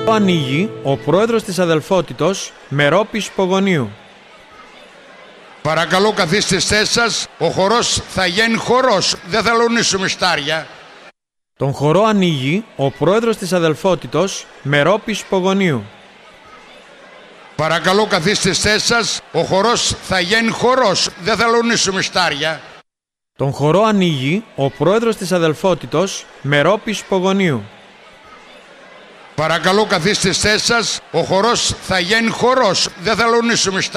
Ανοίγει ο πρόεδρος της Αδελφότητος Μερόπης Πογονίου. Παρακαλώ καθίστε στις θέσεις σας. Ο χορός θα γίνει χορός. Δεν θα λονίσουμε στάρια. Τον χορό ανοίγει ο πρόεδρος της Αδελφότητος Μερόπης Πογονίου. Παρακαλώ καθίστε στις θέσεις σας. Ο χορός θα γίνει χορός. Δεν θα λονίσουμε στάρια. Τον χορό ανοίγει ο πρόεδρος της Αδελφότητος Μερόπης Πογονίου. Παρακαλώ καθίστε στις θέσεις σας. Ο χορός θα γίνει χορός. Δεν θα λονίσουμε στάρια.